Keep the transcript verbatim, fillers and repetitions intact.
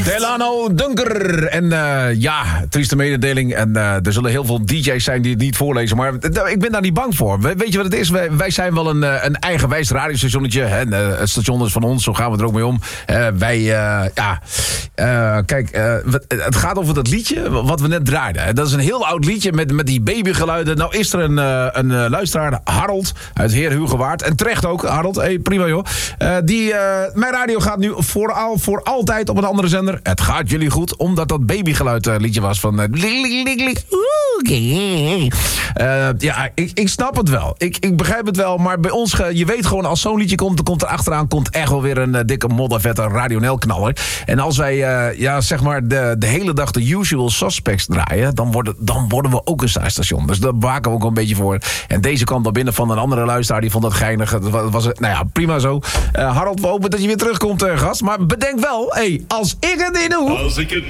Delano Dunker. En uh, ja, trieste mededeling. En uh, er zullen heel veel D J's zijn die het niet voorlezen. Maar uh, ik ben daar niet bang voor. We, weet je wat het is? Wij, wij zijn wel een, uh, een eigenwijs radiostationnetje. Hè? En, uh, het station is van ons, zo gaan we er ook mee om. Uh, wij, uh, ja... Uh, kijk, uh, het gaat over dat liedje wat we net draaiden. Dat is een heel oud liedje met, met die babygeluiden. Nou is er een, uh, een uh, luisteraar, Harold, uit Heer Hugewaard. En terecht ook, Harold. Hey, prima joh. Uh, die, uh, mijn radio gaat nu voor, al, voor altijd op een andere zender. Het gaat jullie goed, omdat dat babygeluid uh, liedje was van... Uh, uh, ja, ik, ik snap het wel. Ik, ik begrijp het wel, maar bij ons... Je weet gewoon, als zo'n liedje komt, dan komt er achteraan... komt echt wel weer een uh, dikke moddervette radionelknaller. En als wij, uh, ja, zeg maar, de, de hele dag de usual suspects draaien... dan worden, dan worden we ook een saarstation. Dus daar waken we ook een beetje voor. En deze kwam dan binnen van een andere luisteraar... die vond dat geinig. Dat was, nou ja, prima zo. Uh, Harold, we hopen dat je weer terugkomt, uh, gast. Maar bedenk wel, hey, als ik het niet doe... Als ik het